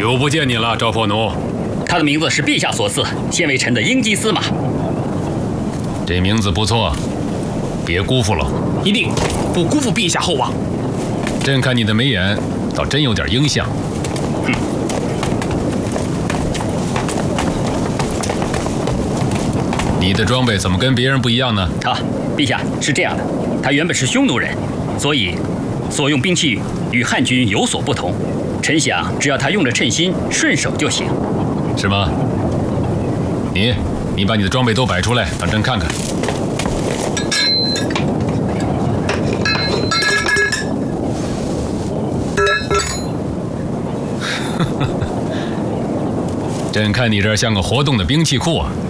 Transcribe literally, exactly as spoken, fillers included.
久不见你了，赵破奴。 他的名字是陛下所赐，现为臣的英基司马。 这名字不错，别辜负了。 一定不辜负陛下厚望。 朕看你的眉眼，倒真有点英相。 哼。 你的装备怎么跟别人不一样呢？ 啊，陛下是这样的，他原本是匈奴人，所以所用兵器与汉军有所不同。臣想，只要他用着称心，顺手就行。 是吗？你，你把你的装备都摆出来，让朕看看。朕看你这像个活动的兵器库啊！